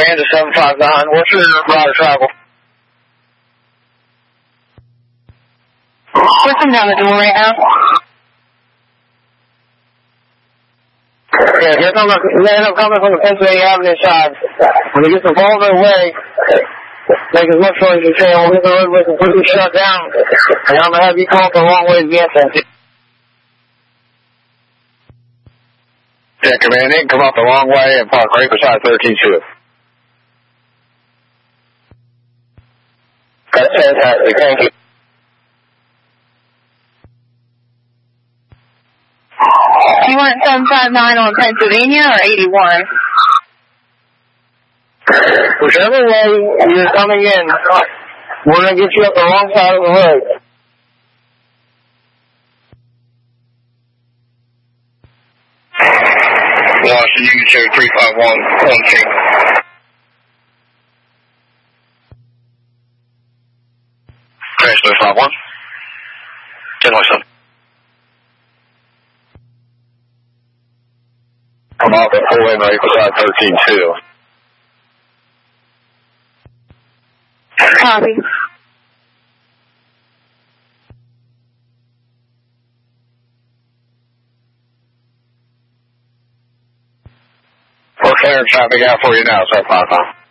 Commander 759, what's your route of travel? Push them down the door right now. Yeah, here comes they end up coming from the Pennsylvania Avenue side. When they get the ball their way, make as much noise as you can. We'll get the roadway completely shut down. And I'm going to have you come up the wrong way to the entrance. Yeah, Command, they can come up the wrong way and park right beside 13-2. That's fantastic. Thank you. You want 759 on Pennsylvania or 81? Whichever way you're coming in, we're going to get you up the wrong side of the road. Washington, you can show 351 on team. Crash 351. 10-7. Come off at 4 in right beside 13-2. Copy. We're clearing traffic out for you now, 759.